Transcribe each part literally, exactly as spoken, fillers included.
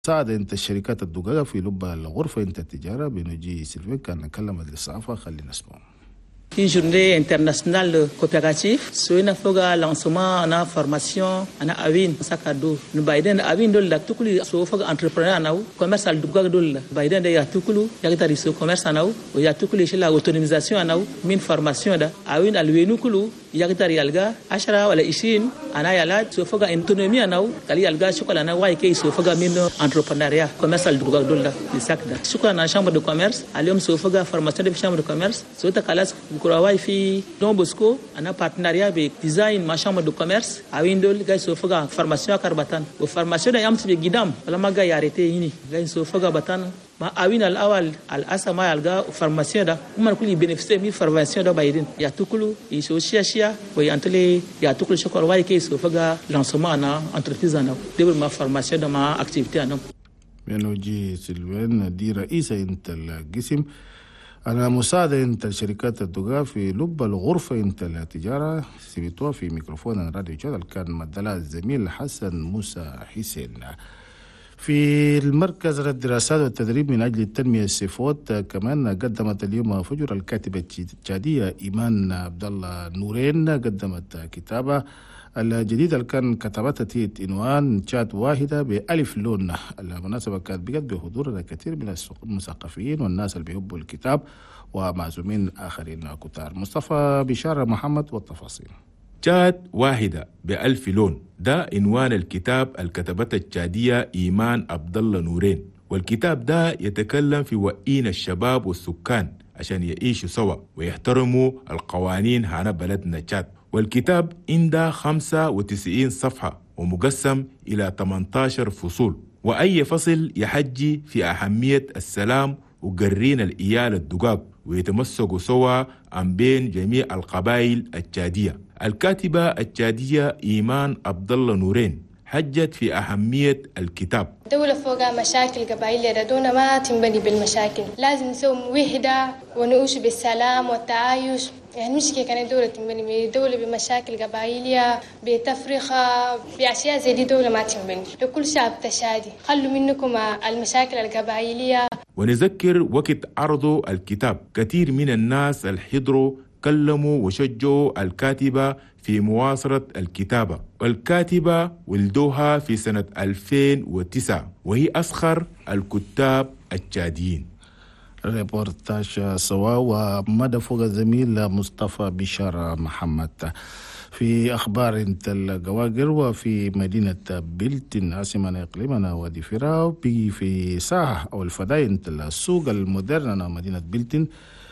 ساعد انت الشركات الدقيقة في لب الغرفة انت التجارة بنجي سيلفين كان نكلم للصحافة خلينا نسمع. Une journée internationale coopérative, sur une fois lancement en formation, on a avin sac à dos. Nous Biden avin dol la tukuli so fa entrepreneur naw commercial duga dol Biden ya tukulu ya tari so commerce naw o ya tukuli chez la autonomisation naw min formation da awin alwenu kulu ya tari alga ashara wala ishin ana ya la so fa autonomie naw kali alga shokola na wai ke so fa min entrepreneuriat commercial duga dol da sac da shukran na chambre de commerce alium so fa formation de chambre de commerce so ta kalas kurawai fi Don Bosco ana partenariat avec design ma chambre de commerce a windol gay so faga formation karbatan o formation da yamti be gidam wala maga ya arrêté yini gay so faga batan ma awin al awal al asama alga formation da umar kuli bénéficier mi formation da bayidin ya tukulu i so chia chia o yantele ya tukulu shokor way ke so faga lancement na entreprise na développement formation da ma activité na منوجي سلوان دي رئيس انت القسم أنا مساعد أنت الشركات الدقاء في لب الغرفة أنت التجارة سمعتوها في ميكروفون راديو جدل كان مدلها الزميل حسن موسى حسين. في المركز للدراسات والتدريب من أجل التنمية السيفوت كمان قدمت اليوم فجر الكاتبة التشادية إيمان عبد الله نورين قدمت كتابة الجديدة اللي كان كتبتها تيت عنوان شات واحدة بألف لون. المناسبة كانت بجد بحضور الكثير من المثقفين والناس اللي بيحبوا الكتاب ومعزومين آخرين كتار. مصطفى بشارة محمد والتفاصيل. شات واحدة بألف لون ده عنوان الكتاب الكتبته التشادية إيمان عبد الله نورين، والكتاب ده يتكلم في وئين الشباب والسكان عشان يعيشوا سوا ويحترموا القوانين هنا بلدنا تشاد. والكتاب عنده خمسة وتسعين صفحة ومقسم إلى ثمانية عشر فصول، وأي فصل يحجي في أهمية السلام وقرين الإيال الدقاق ويتمسكوا سوا عن بين جميع القبائل التشادية. الكاتبة التشادية إيمان عبد الله نورين حجت في أهمية الكتاب. دولة فوقها مشاكل قبائلية دون ما تنبني بالمشاكل، لازم نسوي وحدة ونعيش بالسلام والتعايش. يعني مش كانت دولة تنبني دولة بمشاكل قبائلية بتفرقة بأشياء زي دي، دولة ما تنبني. لكل شعب تشادي خلوا منكم المشاكل القبائلية. ونذكر وقت عرض الكتاب كثير من الناس الحضروا كلموا وشجعوا الكاتبة في مواصلة الكتابة. والكاتبة ولدوها في سنة ألفين وتسعة وهي أصغر الكتاب التشاديين. ريبورتاج سوا ومدى فوق الزميل مصطفى بشارة محمد. في أخبار انت القواقر وفي مدينة بلتن عاصمة إقليمنا وادي فراو في ساحة أو الفداي انت السوق المودرنة مدينة بلتن.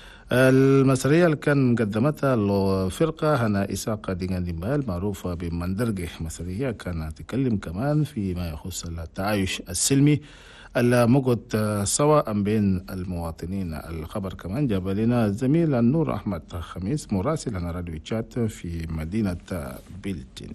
المسرحية اللي كان قدمتها الفرقة هنا إساقة دينان ديمال معروفة بمندرجة. مسرحية كانت تتكلم كمان فيما يخص التعايش السلمي الموجود سواء بين المواطنين. الخبر كمان جاب لنا الزميل النور أحمد خميس مراسل عن راديو تشات في مدينة بلتن.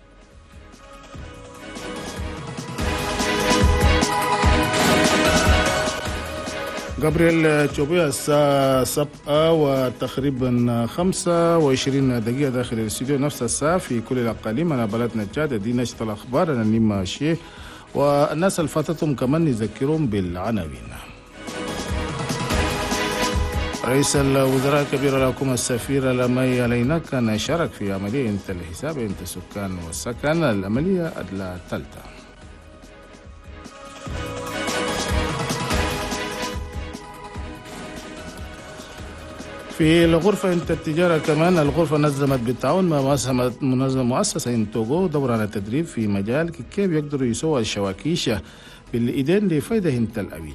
جابرييل تشوبيا الساعة سبعة وتقريبا خمسة وعشرين دقيقة داخل الاستوديو نفس الساعة في كل الأقاليم. أنا بلدنا تشاد دي نشرة الأخبار. أنا نيما شيخ والناس اللي فاتتهم كمان نذكرهم بالعناوين. رئيس الوزراء الكبير الحكومة السفير لمي علينا كان شارك في عملية انت الحساب انت السكان والسكن العملية الثالثة. في الغرفة انت التجارة كمان الغرفة نظمت بالتعاون مع منظمة مؤسسة انتوغو دورة على التدريب في مجال كيف يقدروا يسووا الشواكيش بالإيدين لفائدة انت الأبين.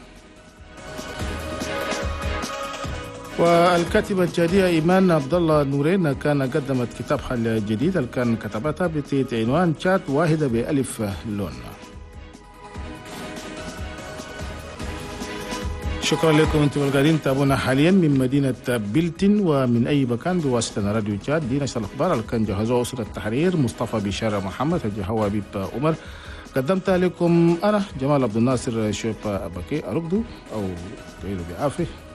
والكاتبة التشادية إيمان عبد الله نورين كان قدمت كتاب حل جديد اللي كان كتبتها بتحت عنوان شات واحدة بألف لون. شكرا لكم انتم القاعدين تابعونا حاليا من مدينة بلتن ومن أي مكان بواسطة راديو تشاد. دي نشر الأخبار اللي كان جهزوها أسرة التحرير مصطفى بشارة محمد الجهوى بيب عمر. قدمتها لكم أنا جمال عبد الناصر شوبا أبكي أرقدو أو قيلوا بعافية.